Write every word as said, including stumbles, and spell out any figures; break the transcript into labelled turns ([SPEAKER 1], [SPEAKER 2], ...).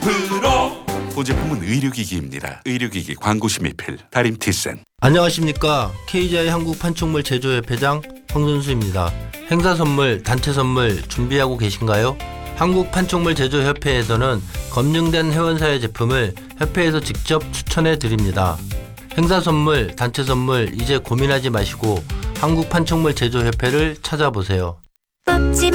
[SPEAKER 1] 프로 본 제품은 의료기기입니다. 의료기기 광고시 미필 다림티센.
[SPEAKER 2] 안녕하십니까. 케이지아이 한국판촉물 제조협회장 황선수입니다. 행사 선물, 단체 선물 준비하고 계신가요? 한국판촉물 제조협회에서는 검증된 회원사의 제품을 협회에서 직접 추천해 드립니다. 행사 선물, 단체 선물 이제 고민하지 마시고 한국판촉물 제조협회를 찾아보세요.